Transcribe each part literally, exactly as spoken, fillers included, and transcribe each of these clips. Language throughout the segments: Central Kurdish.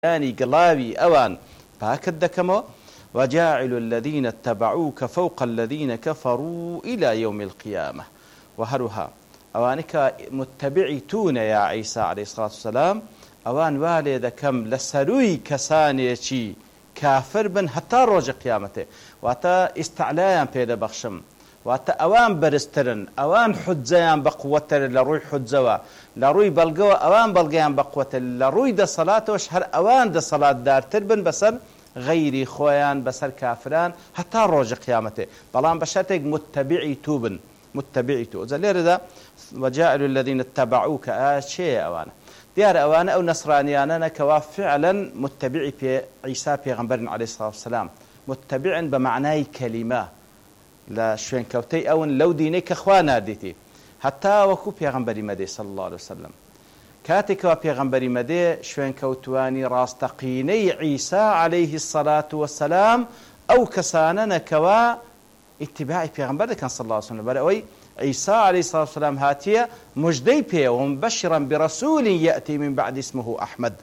يعني قلاوي أوان فهكذا كما وجاعل الذين اتبعوك فوق الذين كفروا إلى يوم القيامة وهرها أوانك متبعتون يا عيسى عليه الصلاة والسلام أوان والد كم لسروي كسانيشي كافر بن حتى روج قيامته واتا استعلايا بيدا بخشم واتا أوان برسترن أوان حجيان بقوة لروي حجوا لروي بلقوا أوان بلقيان بقوة لروي دا صلاة وشهر أوان دا صلاة دار تربن بسر غيري خويان بسر كافران حتى روج قيامته بلان بشاتك متبعي توبن متبعي تو زلير دا وجاء الذين اتبعوك آشي أوانا ديار أوانا أو نصرانيانا كوا فعلا متبعي في عيسى بيغمبرنا عليه الصلاة والسلام متبعا بمعنى كلمة لا شوين كوتي أو لو دينيك أخوانا ديتي حتى وكو بيغمبري مدي صلى الله عليه وسلم كاتك وبيغمبري مدي شوين كوتواني راستقيني عيسى عليه الصلاة والسلام أو كساننا كوا اتباعي بيغمبري كان صلى الله عليه وسلم برأوي عيسى عليه الصلاة والسلام هاتية مجدي بي ومبشرا برسول يأتي من بعد اسمه أحمد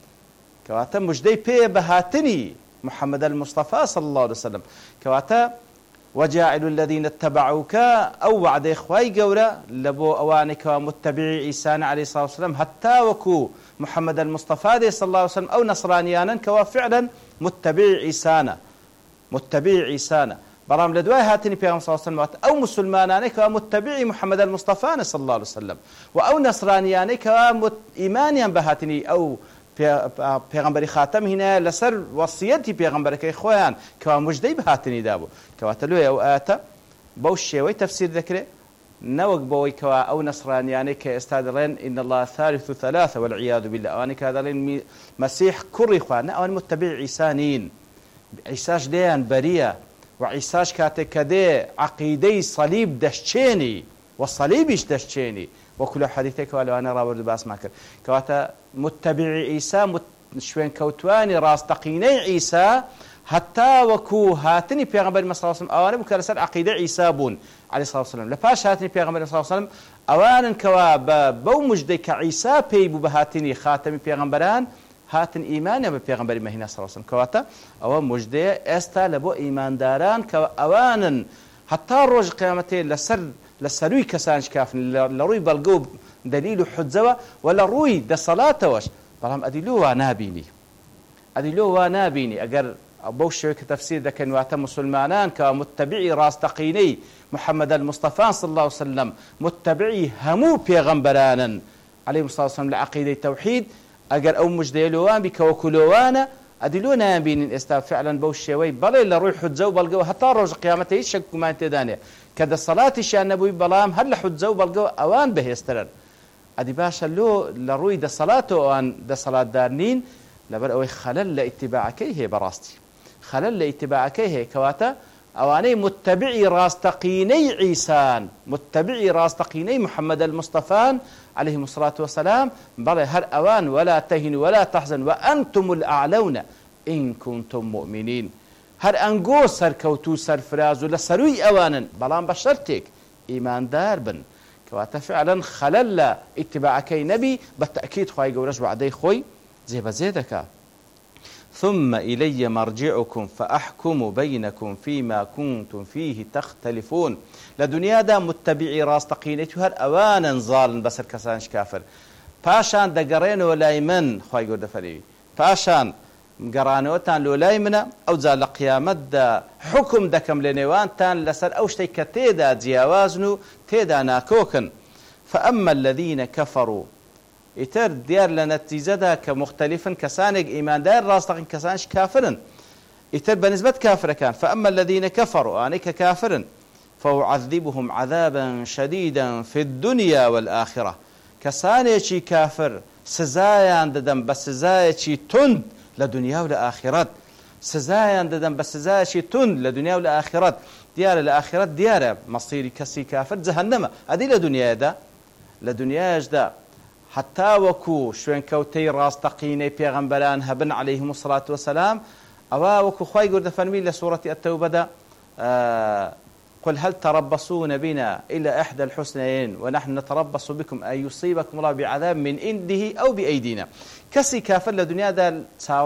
كواتا مجدي بي بهاتني محمد المصطفى صلى الله عليه وسلم كواتا وجاعل الذين اتبعوك أو وعد إخواي قورا لبو أوانك ومتبعي عيسى عليه الصلاة والسلام حتى وكو محمد المصطفى صلى الله عليه وسلم أو نصرانيانا كوا فعلا متبعي عيسانا متبعي عيسانا برام لدواي هاتني بيغم صلى الله عليه وسلم أو مسلمانانك ومتبعي محمد المصطفى صلى الله عليه وسلم وأو نصرانيانك وإيمانيا بهاتني أو پیغمبری خاتم هنا لسر وصيتي پیغمبر كي خوان كوا مجدي بهاتني دابو كوا تلو او اتا بوشي وي تفسير ذكره نوق بوي كوا او نصراني يعني كاستاذرين ان الله ثالث ثلاثه والعياذ بالله وانك هذا مسيح كري خوان او متبع عيسانين عيساش ديان بريه وعيساش كاتكدي عقيدي صليب دشچيني والصليبش دشچيني وكل حديثك ولو أنا رابر باس ما كر كواتا متبع عيسى مت شوين كوتواني راستقيني عيسى حتى وكو هاتني بيغمبر صلى الله عليه وسلم أوان بكرسل عقيدة عيسى بون عليه الصلاة والسلام لفاش هاتني بيغمبر صلى الله عليه وسلم أوان كوا بو مجدي كعيسى بيبو بهاتني خاتمي بيغمبران هاتن إيمان ببيغمبر مهنا صلى الله عليه وسلم كواتا أوان مجدي استا لبو إيمان داران كوا أوانا حتى روج قيامتي لسر لسروي كسانش كافن لروي بلقوب دليل حجزوة ولا روي ده صلاة وش برام أدلوه نابيني أدلوه نابيني أجر أبوش كتفسير ده كان واتم مسلمانان كمتبعي راستقيني محمد المصطفى صلى الله عليه وسلم متبعي همو بيغمبرانا عليه الصلاة والسلام لعقيدة التوحيد أجر أو مجديلوان بكوكلوانا أدلونا نابيني استاذ فعلا بوش شوي بلا إلا روي حجزو بلقوه حتى روج قيامته يشك ما انتدانيه كذا الصلاة شان نبوي بلام هل حجزو بلقوا أوان به يسترن أدي باشا له لروي ده صلاة وأن ده صلاة دارنين لبر أوي خلل لاتباعك هي براستي خلل لاتباعك هي كواتا أواني متبعي راستقيني عيسان متبعي راستقيني محمد المصطفى عليه الصلاة والسلام بل هر أوان ولا تهنوا ولا تحزن وأنتم الأعلون إن كنتم مؤمنين هر انگو سر كوتو سر فرازو لسروي أوانا بلان بشرتك إيمان دار بن كواتا فعلا خلل اتباعك نبي بالتأكيد خواهي قورش بعدي خوي زيبا زيدك ثم إلي مرجعكم فأحكم بينكم فيما كنتم فيه تختلفون لدنيا دا متبعي راستقينيتو هر أوانا ظالن بسر كسانش كافر پاشان دقرين ولا من خواهي قورد فريوي پاشان قرانوتان لولاي منا او زال قيامت دا حكم دكم لنيوان تان لسر او شتي كتيدا جياوازنو تيدا ناكوكن فاما الذين كفروا يتر ديار لنتيجة كمختلفا كسانق ايمان دار راستقين كسانش كافرن يتر بنسبة كافر كان فاما الذين كفروا انك كافرن فاعذبهم عذابا شديدا في الدنيا والاخره كسانيشي كافر سزايا ددم بس سزايشي تند لدنيا والآخرات سزايا ددن بس سزايا شي تن لدنيا والآخرات ديار الآخرات ديار مصيري كسي كافر جهنم أدي لدنيا دا لدنيا دا حتى وكو شوين كوتي راستقيني بيغمبران هبن عليهم الصلاة والسلام أوا وكو خواي قرد فرمي لسورة التوبة دا آه قل هل تربصون بنا إلا إحدى الحسنيين ونحن نتربص بكم أن يصيبكم الله بعذاب من عنده أو بأيدينا. كسي كافر لدنيا دا